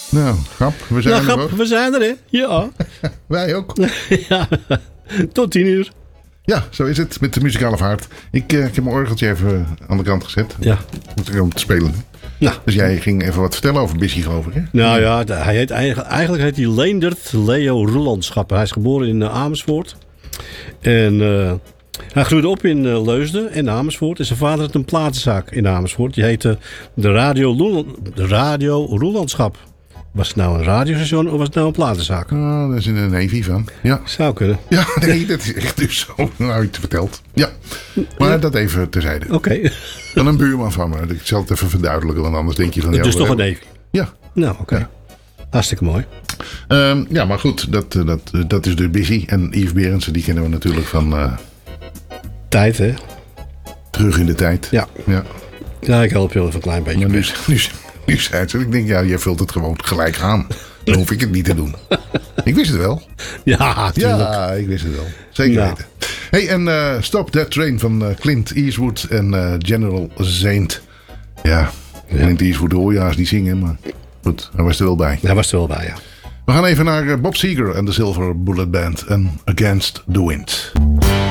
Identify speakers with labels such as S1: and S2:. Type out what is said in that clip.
S1: Nou, grap, we zijn er ook.
S2: we zijn er, hè? Ja.
S1: Wij ook.
S2: Ja. Tot 10:00.
S1: Ja, zo is het met de muzikale vaart. Ik heb mijn orgeltje even aan de kant gezet.
S2: Ja.
S1: Moet ik om te spelen.
S2: Nou.
S1: Dus jij ging even wat vertellen over Bissy, geloof ik, hè?
S2: Nou ja, hij heet eigenlijk heet hij Leendert Leo Roelandschap. Hij is geboren in Amersfoort. En hij groeide op in Leusden en Amersfoort. En zijn vader had een platenzaak in Amersfoort. Die heette de Radio Roelandschap. Was het nou een radiostation of was het nou een platenzaak?
S1: Oh, daar is een Navy van. Ja.
S2: Zou kunnen.
S1: Ja, nee, dat is echt dus zo. Nou, je het verteld. Ja. Maar dat even terzijde.
S2: Oké.
S1: Dan een buurman van me. Ik zal het even verduidelijken, want anders denk je van...
S2: Dus toch een neef?
S1: Ja.
S2: Nou, oké.
S1: Ja.
S2: Hartstikke mooi.
S1: Ja, maar goed, dat is dus Bissy. En Yves Berendsen, die kennen we natuurlijk van...
S2: Tijd, hè?
S1: Terug in de tijd.
S2: Ja. Ja, ik help je even een klein beetje.
S1: Maar nu zei het zo. Ik denk, ja, jij vult het gewoon gelijk aan. Dan hoef ik het niet te doen. Ik wist het wel.
S2: Ja, tuurlijk.
S1: Ja, ik wist het wel. Zeker weten. Hey, en Stop That Train van Clint Eastwood en General Zaint. Ja, Clint Eastwood hoor je haast niet zingen, maar goed, hij was er wel bij.
S2: Hij was er wel bij, ja.
S1: We gaan even naar Bob Seger en de Silver Bullet Band en Against the Wind.